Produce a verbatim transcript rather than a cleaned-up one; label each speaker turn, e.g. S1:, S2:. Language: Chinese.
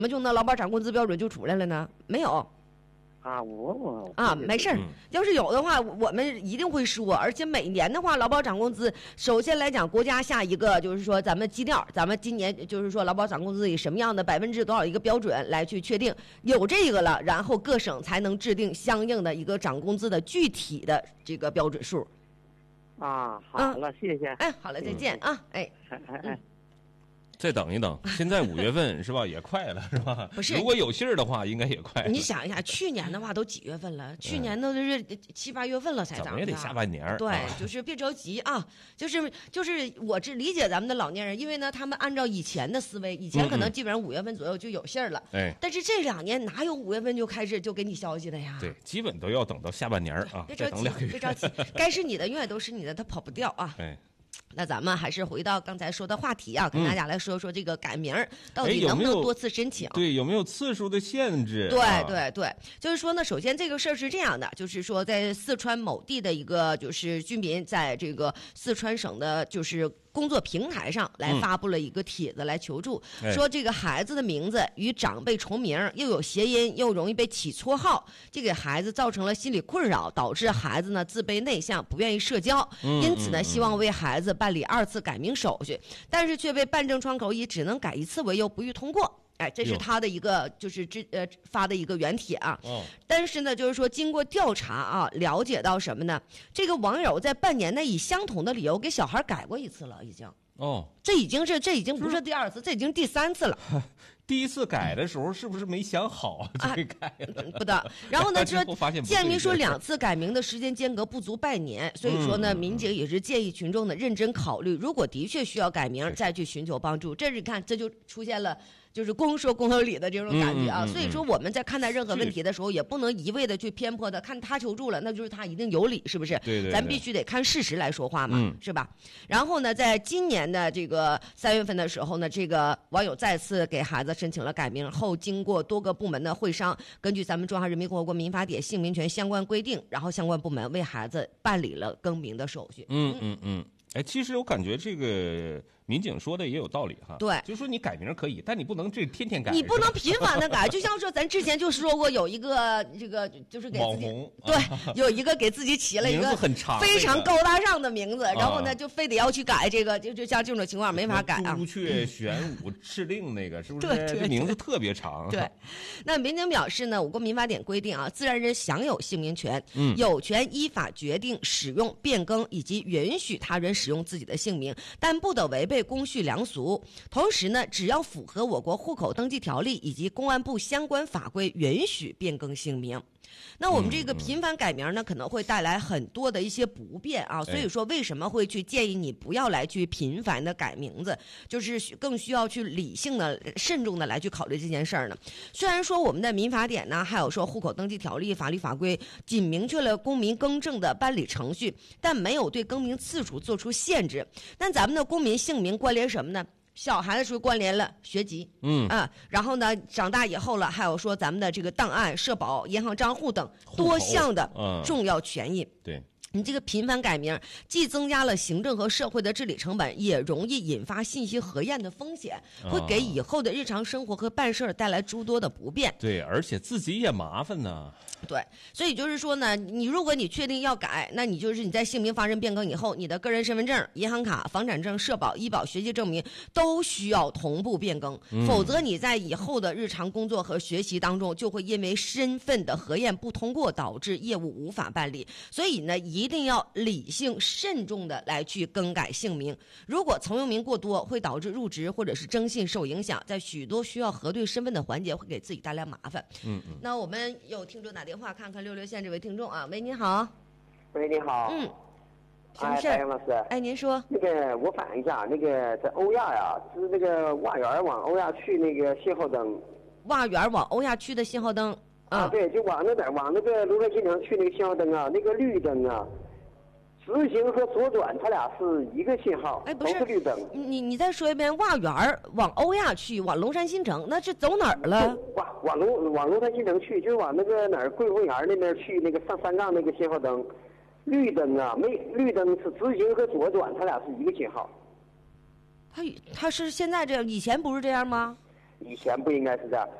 S1: 么就那劳保涨工资标准就出来了呢？没有。
S2: 啊，我我
S1: 啊，没事儿。要是有的话，我们一定会说。而且每年的话，劳保涨工资，首先来讲，国家下一个就是说咱们基调，咱们今年就是说劳保涨工资以什么样的百分之多少一个标准来去确定，有这个了，然后各省才能制定相应的一个涨工资的具体的这个标准数。
S2: 啊，好了，嗯、谢谢。
S1: 哎，好了，再见、嗯、啊！哎，
S2: 哎哎哎。
S3: 再等一等，现在五月份是吧？也快了是吧？
S1: 不是，
S3: 如果有信儿的话，应该也快了。
S1: 你想一下，去年的话都几月份了？去年都是七八月份了才涨。
S3: 怎么也得下半年。
S1: 对，就是别着急啊，就是就是我只理解咱们的老年人，因为呢，他们按照以前的思维，以前可能基本上五月份左右就有信儿了。
S3: 哎、嗯，
S1: 但是这两年哪有五月份就开始就给你消息的呀？
S3: 对，基本都要等到下半年啊。
S1: 别着急，别着急，该是你的永远都是你的，他跑不掉啊。
S3: 哎。
S1: 那咱们还是回到刚才说的话题啊，跟大家来说说这个改名到底
S3: 能
S1: 不能多次申请？
S3: 对，有没有次数的限制？
S1: 对对对，就是说呢，首先这个事儿是这样的，就是说在四川某地的一个就是居民，在这个四川省的，就是工作平台上来发布了一个帖子来求助，
S3: 嗯、
S1: 说这个孩子的名字与长辈重名，又有谐音，又容易被起绰号，这给孩子造成了心理困扰，导致孩子呢自卑内向，不愿意社交，
S3: 嗯、
S1: 因此呢，
S3: 嗯、
S1: 希望为孩子办理二次改名手续，但是却被办证窗口以只能改一次为由不予通过。哎，这是他的一个就是之呃发的一个原帖啊。
S3: 哦。
S1: 但是呢，就是说经过调查啊，了解到什么呢？这个网友在半年内以相同的理由给小孩改过一次了，已经。
S3: 哦。
S1: 这已经是这已经不是第二次，这已经第三次了。
S3: 第一次改的时候是不是没想好就给改了？
S1: 啊、不的。然后呢，说鉴于说两次改名的时间间隔不足半年，所以说呢，
S3: 嗯、
S1: 民警也是建议群众呢认真考虑，如果的确需要改名，再去寻求帮助。这是你看，这就出现了。就是公说公有理的这种感觉啊，
S3: 嗯嗯嗯、
S1: 所以说我们在看待任何问题的时候，也不能一味的去偏颇的看他求助了，那就是他一定有理，是不是？
S3: 对对对，
S1: 咱必须得看事实来说话嘛，
S3: 嗯、
S1: 是吧？然后呢，在今年的这个三月份的时候呢，这个网友再次给孩子申请了改名后，经过多个部门的会商，根据咱们中华人民共和国民法典姓名权相关规定，然后相关部门为孩子办理了更名的手续。
S3: 嗯嗯嗯。哎，其实我感觉这个民警说的也有道理哈。
S1: 对，
S3: 就说你改名可以，但你不能这天天改。
S1: 你不能频繁的改，就像说咱之前就说过有一个这个就是给自己对、啊、有一个给自己起了一个
S3: 很长
S1: 非常高大上的名字，然后呢就非得要去改这个，就就像这种情况没法改啊。
S3: 朱雀玄武敕令那个是不是？
S1: 对对对，
S3: 这名字特别长。
S1: 对，那民警表示呢，我国民法典规定啊，自然人享有姓名权，
S3: 嗯，
S1: 有权依法决定使用、变更以及允许他人使用自己的姓名。但不得违背公序良俗。同时呢，只要符合我国户口登记条例以及公安部相关法规，允许变更姓名。那我们这个频繁改名呢，可能会带来很多的一些不便啊，所以说为什么会去建议你不要来去频繁的改名字，就是更需要去理性的、慎重的来去考虑这件事儿呢？虽然说我们的民法典呢，还有说户口登记条例、法律法规，仅明确了公民更正的办理程序，但没有对更名次数做出限制。但咱们的公民姓名关联什么呢？小孩子时候关联了学籍，
S3: 嗯
S1: 啊，然后呢，长大以后了，还有说咱们的这个档案、社保、银行账户等多项的重要权益。
S3: 嗯、对。
S1: 你这个频繁改名，既增加了行政和社会的治理成本，也容易引发信息核验的风险，会给以后的日常生活和办事带来诸多的不便。
S3: 对，而且自己也麻烦呢。
S1: 对，所以就是说呢，你如果你确定要改，那你就是你在姓名发生变更以后，你的个人身份证、银行卡、房产证、社保、医保、学籍证明都需要同步变更，
S3: 嗯、
S1: 否则你在以后的日常工作和学习当中，就会因为身份的核验不通过，导致业务无法办理。所以呢，一定要理性慎重的来去更改姓名。如果从用名过多，会导致入职或者是征信受影响，在许多需要核对身份的环节，会给自己带来麻烦。
S3: 嗯嗯。
S1: 那我们有听众打电话，看看六六线这位听众啊，喂，你好。
S2: 喂，你好。
S1: 嗯。什么事儿？
S2: 哎，老师。
S1: 哎，您说。
S2: 那个我反映一下，那个在欧亚呀，是那个瓦园往欧亚去那个信号灯。
S1: 瓦园往欧亚去的信号灯。
S2: 啊，对，就往那点往那个卢河新城去那个信号灯啊，那个绿灯啊。直行和左转，它俩是一个信号，
S1: 哎，不是
S2: 都是绿灯。
S1: 你你再说一遍，瓦园往欧亚去，往龙山新城，那是走哪儿了？
S2: 往往龙往龙山新城去，就是往那个哪儿桂公园那边去，那个上三杠那个信号灯，绿灯啊，没绿灯是直行和左转，它俩是一个信号。
S1: 他他是现在这样，以前不是这样吗？
S2: 以前不应该是这样。